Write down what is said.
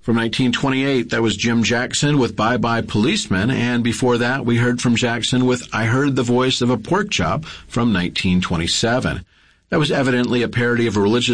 From 1928, that was Jim Jackson with Bye Bye Policeman, and before that we heard from Jackson with I Heard the Voice of a Pork Chop from 1927. That was evidently a parody of a religious